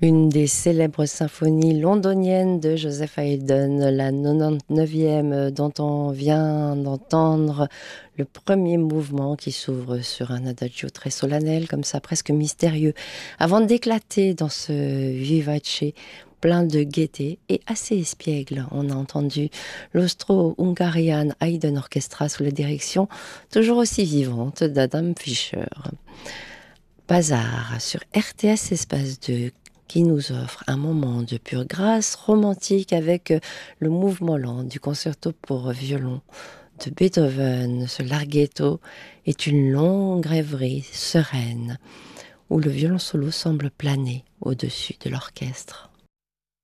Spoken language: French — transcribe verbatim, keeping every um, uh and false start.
Une des célèbres symphonies londoniennes de Joseph Haydn, la quatre-vingt-dix-neuvième dont on vient d'entendre le premier mouvement qui s'ouvre sur un adagio très solennel, comme ça, presque mystérieux, avant d'éclater dans ce vivace plein de gaieté et assez espiègle. On a entendu l'Austro-Hungarian Haydn Orchestra sous la direction toujours aussi vivante d'Adam Fischer. Bazar sur R T S Espace deux qui nous offre un moment de pure grâce romantique avec le mouvement lent du concerto pour violon de Beethoven. Ce larghetto est une longue rêverie sereine où le violon solo semble planer au-dessus de l'orchestre.